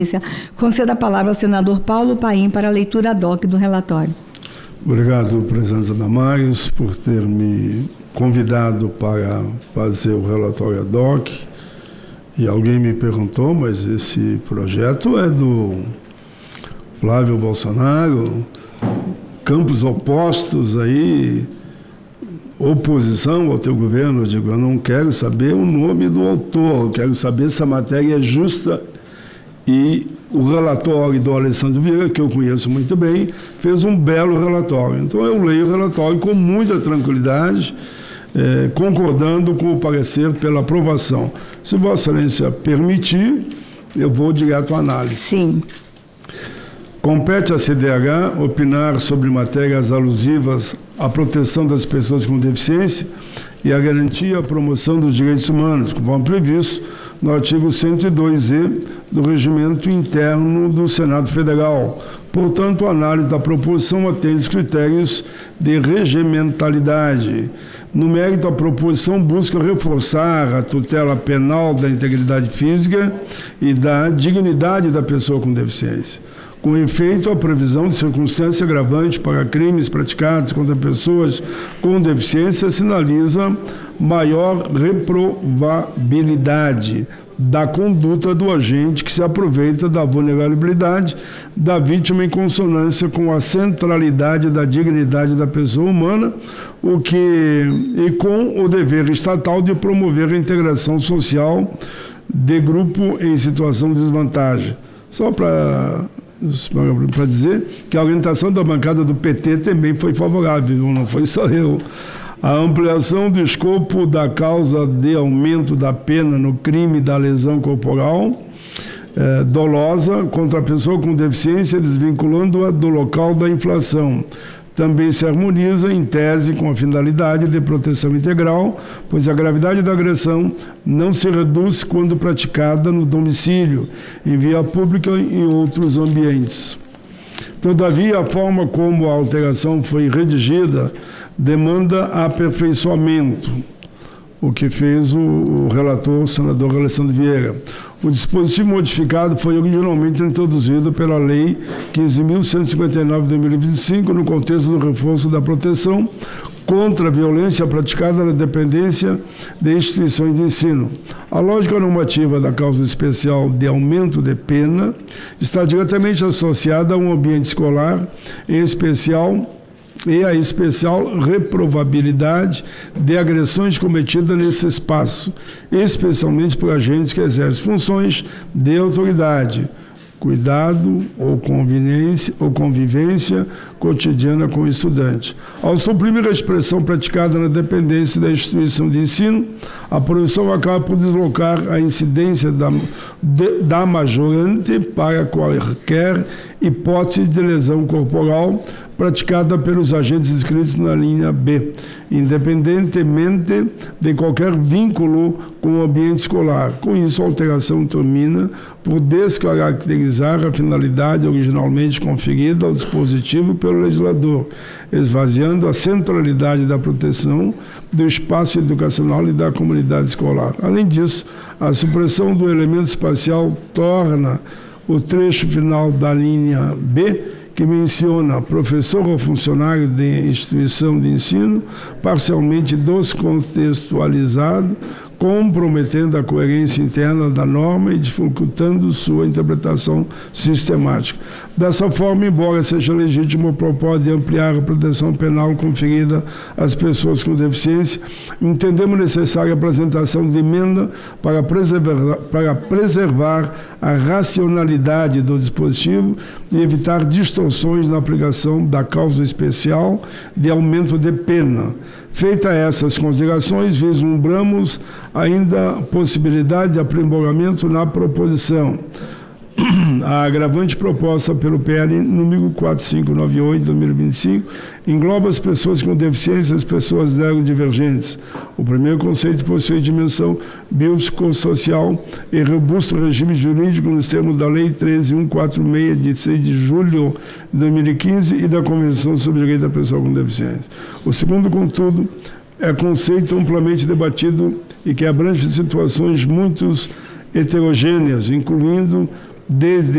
Conceda a palavra ao senador Paulo Paim para a leitura ad hoc do relatório. Obrigado, presidente Damares, por ter me convidado para fazer o relatório ad hoc. E alguém me perguntou, mas esse projeto é do Flávio Bolsonaro, campos opostos aí, oposição ao teu governo. Eu digo, eu não quero saber o nome do autor, eu quero saber se a matéria é justa. E o relatório do Alessandro Vieira, que eu conheço muito bem, fez um belo relatório. Então eu leio o relatório com muita tranquilidade, concordando com o parecer pela aprovação. Se Vossa Excelência permitir, eu vou direto à análise. Sim. Compete à CDH opinar sobre matérias alusivas à proteção das pessoas com deficiência e à garantia e à promoção dos direitos humanos, conforme previsto no artigo 102e do Regimento Interno do Senado Federal. Portanto, a análise da proposição atende os critérios de regimentalidade. No mérito, a proposição busca reforçar a tutela penal da integridade física e da dignidade da pessoa com deficiência. Com efeito, a previsão de circunstância agravante para crimes praticados contra pessoas com deficiência sinaliza maior reprovabilidade da conduta do agente que se aproveita da vulnerabilidade da vítima em consonância com a centralidade da dignidade da pessoa humana, e com o dever estatal de promover a integração social de grupo em situação de desvantagem. Só para dizer que a orientação da bancada do PT também foi favorável, não foi só eu. A ampliação do escopo da causa de aumento da pena no crime da lesão corporal dolosa contra a pessoa com deficiência, desvinculando-a do local da infração. Também se harmoniza, em tese, com a finalidade de proteção integral, pois a gravidade da agressão não se reduz quando praticada no domicílio, em via pública e em outros ambientes. Todavia, a forma como a alteração foi redigida demanda aperfeiçoamento, o que fez o relator, o senador Alessandro Vieira. O dispositivo modificado foi originalmente introduzido pela Lei 15.159 de 2025, no contexto do reforço da proteção contra a violência praticada na dependência de instituições de ensino. A lógica normativa da causa especial de aumento de pena está diretamente associada a um ambiente escolar, em especial e a especial reprovabilidade de agressões cometidas nesse espaço, especialmente por agentes que exercem funções de autoridade, cuidado ou convivência cotidiana com o estudante. Ao suprimir a expressão praticada na dependência da instituição de ensino, a proibição acaba por deslocar a incidência da majorante para qualquer hipótese de lesão corporal praticada pelos agentes inscritos na linha B, independentemente de qualquer vínculo com o ambiente escolar. Com isso, a alteração termina por descaracterizar a finalidade originalmente conferida ao dispositivo pelo legislador, esvaziando a centralidade da proteção do espaço educacional e da comunidade escolar. Além disso, a supressão do elemento espacial torna o trecho final da linha B, que menciona professor ou funcionário de instituição de ensino, parcialmente descontextualizado, comprometendo a coerência interna da norma e dificultando sua interpretação sistemática. Dessa forma, embora seja legítimo o propósito de ampliar a proteção penal conferida às pessoas com deficiência, entendemos necessária a apresentação de emenda para preservar a racionalidade do dispositivo e evitar distorções na aplicação da causa especial de aumento de pena. Feita essas considerações, vislumbramos ainda a possibilidade de aprimoramento na proposição. A agravante proposta pelo PL número 4598 de 2025 engloba as pessoas com deficiência e as pessoas neurodivergentes. O primeiro conceito possui dimensão biopsicossocial e robusto regime jurídico nos termos da Lei 13.146, de 6 de julho de 2015 e da Convenção sobre o Direito da Pessoa com Deficiência. O segundo, contudo, é conceito amplamente debatido e que abrange situações muito heterogêneas, incluindo desde